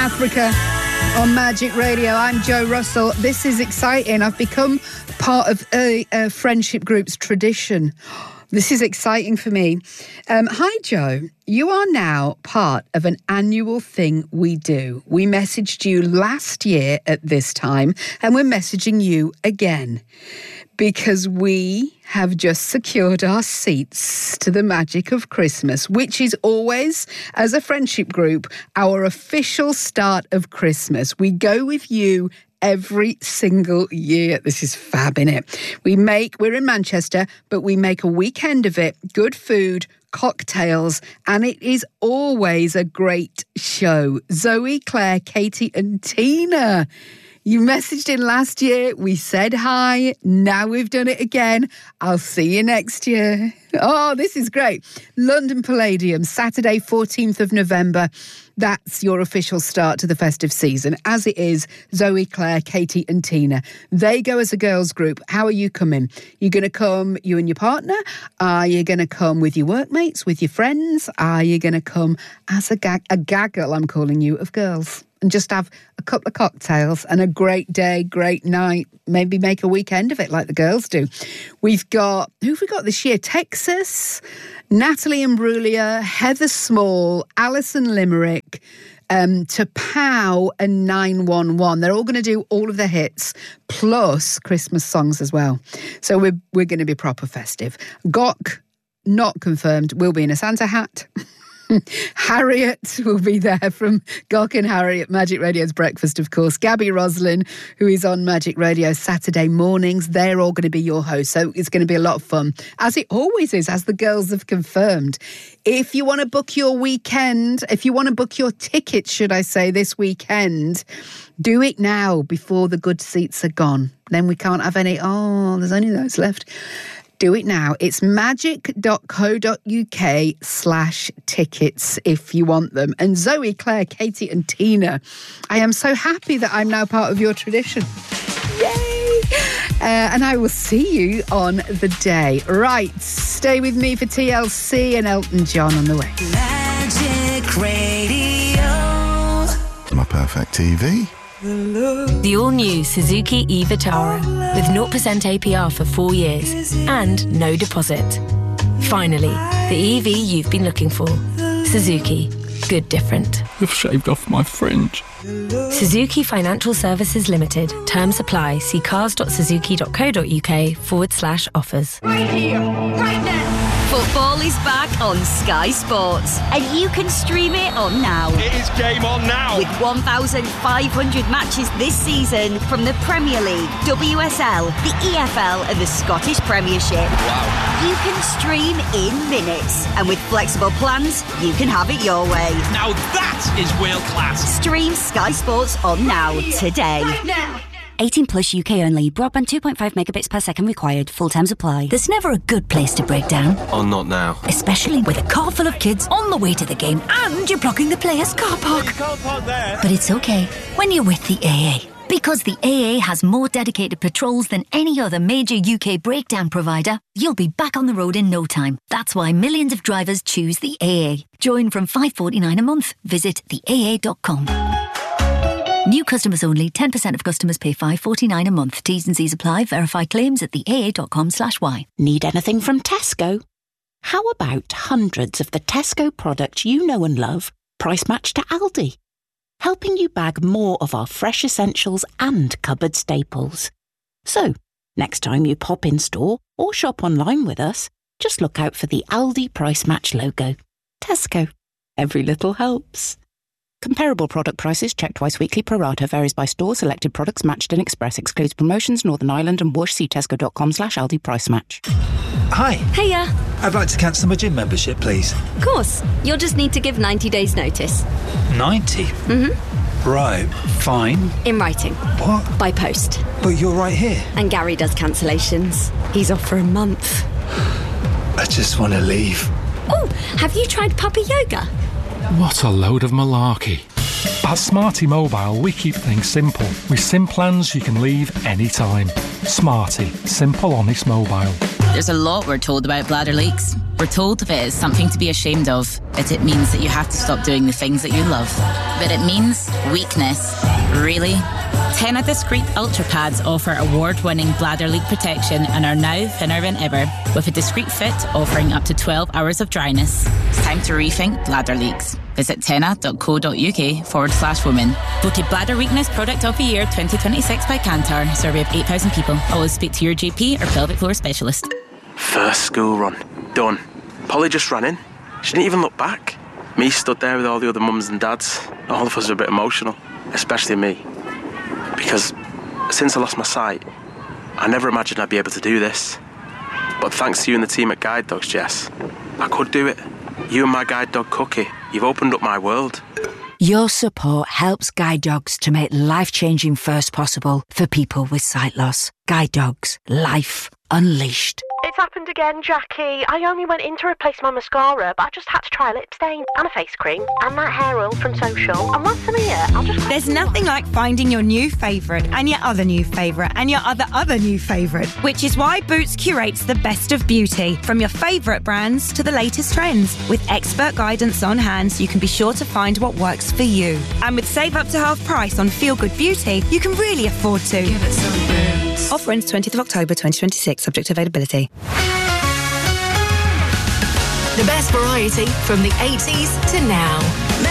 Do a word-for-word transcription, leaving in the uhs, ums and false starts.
Africa on Magic Radio. I'm Jo Russell. This is exciting. I've become part of a, a friendship group's tradition. This is exciting for me. Um, hi, Jo. You are now part of an annual thing we do. We messaged you last year at this time, and we're messaging you again because we have just secured our seats to the magic of Christmas, which is always, as a friendship group, our official start of Christmas. We go with you every single year. This is fab, innit? We make, we're in Manchester, but we make a weekend of it. Good food, cocktails, and it is always a great show. Zoe, Claire, Katie and Tina. You messaged in last year. We said hi. Now we've done it again. I'll see you next year. Oh, this is great. London Palladium, Saturday, fourteenth of November. That's your official start to the festive season, as it is Zoe, Claire, Katie and Tina. They go as a girls group. How are you coming? You're going to come, you and your partner? Are you going to come with your workmates, with your friends? Are you going to come as a, gag- a gaggle, I'm calling you, of girls? And just have a couple of cocktails and a great day, great night. Maybe make a weekend of it like the girls do. We've got, who have we got this year? Texas, Natalie Imbruglia, Heather Small, Alison Limerick, um, Tapau and nine one one. They're all going to do all of the hits plus Christmas songs as well. So we're, we're going to be proper festive. Gok, not confirmed, will be in a Santa hat. Harriet will be there from Gok and Harriet, Magic Radio's Breakfast, of course. Gabby Roslin, who is on Magic Radio Saturday mornings. They're all going to be your hosts, so it's going to be a lot of fun, as it always is, as the girls have confirmed. If you want to book your weekend, if you want to book your tickets, should I say, this weekend, do it now before the good seats are gone. Then we can't have any, oh, there's only those left. Do it now. It's magic.co.uk slash tickets if you want them. And Zoe, Claire, Katie and Tina, I am so happy that I'm now part of your tradition. Yay! Uh, and I will see you on the day. Right, stay with me for T L C and Elton John on the way. Magic Radio. My perfect T V. The all-new Suzuki e-Vitara with zero percent A P R for four years and no deposit. Finally, the E V you've been looking for. Suzuki. Good different. You've shaved off my fringe. Suzuki Financial Services Limited. Terms apply. See cars.suzuki.co.uk forward slash offers. Right here, right now. Football is back on Sky Sports, and you can stream it on now. It is game on now. With one thousand five hundred matches this season from the Premier League, W S L, the E F L and the Scottish Premiership. Wow. You can stream in minutes, and with flexible plans, you can have it your way. Now that is world class. Stream Sky Sports on now today. Right now. eighteen plus U K only. Broadband two point five megabits per second required. Full terms apply. There's never a good place to break down. Oh, not now. Especially with a car full of kids on the way to the game and you're blocking the players' car park. You can't park there. But it's okay when you're with the A A. Because the A A has more dedicated patrols than any other major U K breakdown provider, you'll be back on the road in no time. That's why millions of drivers choose the A A. Join from five pounds forty-nine a month. Visit the A A dot com. New customers only. ten percent of customers pay five pounds forty-nine a month. T's and C's apply. Verify claims at the A A dot com slash Y. Need anything from Tesco? How about hundreds of the Tesco products you know and love, price matched to Aldi? Helping you bag more of our fresh essentials and cupboard staples. So, next time you pop in store or shop online with us, just look out for the Aldi Price Match logo. Tesco. Every little helps. Comparable product prices checked twice weekly. Pro rata varies by store. Selected products matched in Express. Excludes promotions. Northern Ireland and Whoosh. See tesco.com slash Aldi Price Match. Hi. Hiya. I'd like to cancel my gym membership, please. Of course. You'll just need to give ninety days notice. ninety? Mm-hmm. Right. Fine. In writing. What? By post. But you're right here. And Gary does cancellations. He's off for a month. I just want to leave. Oh, have you tried puppy yoga? What a load of malarkey. At Smarty Mobile, we keep things simple. With SIM plans you can leave anytime. Smarty. Simple, honest mobile. There's a lot we're told about bladder leaks. We're told if it is something to be ashamed of, that it means that you have to stop doing the things that you love. But it means weakness. Really? Tena Discreet Ultra Pads offer award-winning bladder leak protection and are now thinner than ever, with a discreet fit offering up to twelve hours of dryness. It's time to rethink bladder leaks. Visit tena.co.uk forward slash women. Voted Bladder Weakness Product of the Year twenty twenty-six by Kantar. Survey of eight thousand people. Always speak to your G P or pelvic floor specialist. First school run. Done. Polly just ran in. She didn't even look back. Me stood there with all the other mums and dads. All of us are a bit emotional, especially me. Because since I lost my sight, I never imagined I'd be able to do this. But thanks to you and the team at Guide Dogs, Jess, I could do it. You and my guide dog, Cookie, you've opened up my world. Your support helps Guide Dogs to make life-changing first possible for people with sight loss. Guide Dogs. Life unleashed. It's happened again, Jackie. I only went in to replace my mascara, but I just had to try a lip stain and a face cream and that hair oil from Social. And once I'm here, I'll just... There's nothing like finding your new favourite and your other new favourite and your other other new favourite, which is why Boots curates the best of beauty, from your favourite brands to the latest trends. With expert guidance on hand, so you can be sure to find what works for you. And with Save Up to Half Price on Feel Good Beauty, you can really afford to. Give it some Boots. Offer ends twentieth of October twenty twenty-six, subject to availability. The best variety from the eighties to now.